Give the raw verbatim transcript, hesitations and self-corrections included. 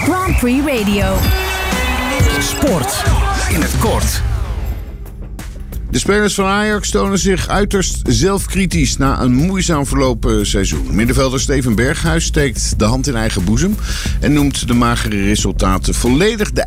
Grand Prix Radio. Sport in het kort. De spelers van Ajax tonen zich uiterst zelfkritisch na een moeizaam verlopen seizoen. Middenvelder Steven Berghuis steekt de hand in eigen boezem en noemt de magere resultaten volledig de